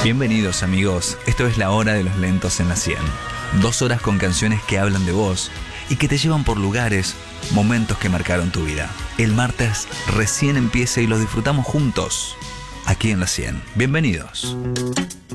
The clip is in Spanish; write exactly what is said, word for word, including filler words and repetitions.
Bienvenidos amigos, esto es La Hora de los Lentos en la cien. Dos horas con canciones que hablan de vos y que te llevan por lugares, momentos que marcaron tu vida. El martes recién empieza y los disfrutamos juntos, aquí en la cien. Bienvenidos.